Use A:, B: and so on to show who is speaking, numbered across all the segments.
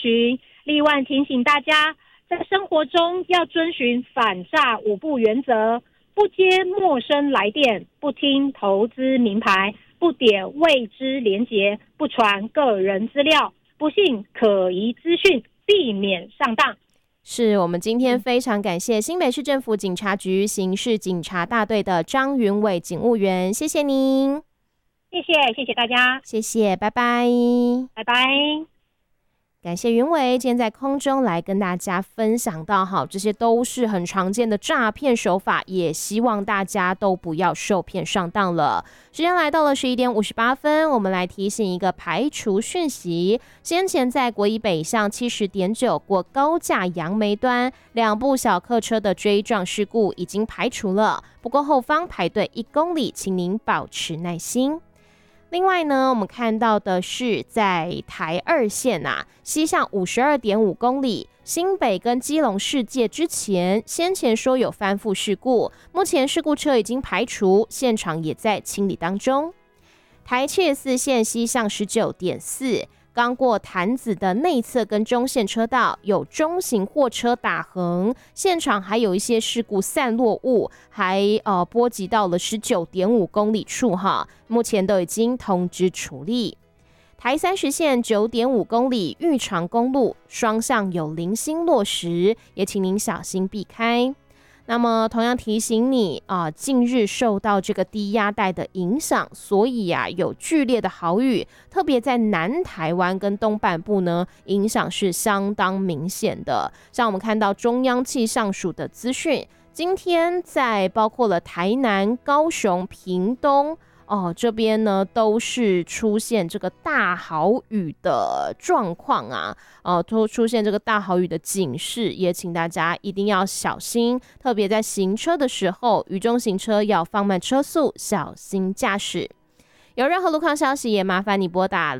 A: 循。另外提醒大家，在生活中要遵循反诈5不原则：不接陌生来电，不听投资名牌，不点未知连结，不传个人资料，不信可疑资讯，避免上当。
B: 是我们今天非常感谢新北市政府警察局刑事警察大队的张云伟警务员，谢谢您。
A: 谢谢大家，
B: 谢谢，拜拜，
A: 拜拜。
B: 感谢云伟今天在空中来跟大家分享到，这些都是很常见的诈骗手法，也希望大家都不要受骗上当了。时间来到了11点58分，我们来提醒一个排除讯息。先前在国一北向70.9过高架杨梅端2部小客车的追撞事故已经排除了，不过后方排队1公里，请您保持耐心。另外呢，我们看到的是在台2线西向52.5公里，新北跟基隆世界之前，先前说有翻覆事故，目前事故车已经排除，现场也在清理当中。台74线西向19.4，刚过潭子的内侧跟中线车道有中型货车打横，现场还有一些事故散落物，还波及到了19.5公里处目前都已经通知处理。台30线9.5公里玉长公路双向有零星落石，也请您小心避开。那么同样提醒你近日受到这个低压带的影响，所以有剧烈的豪雨，特别在南台湾跟东半部呢，影响是相当明显的。像我们看到中央气象署的资讯，今天在包括了台南、高雄、屏东这边呢都是出现这个大豪雨的状况都出现这个大豪雨的警示，也请大家一定要小心，特别在行车的时候，雨中行车要放慢车速，小心驾驶。有任何路况消息，也麻烦你拨打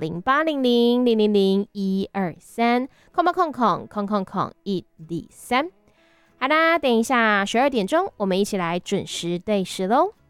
B: 0800-000-123123。好啦，等一下12点钟，我们一起来准时对时咯。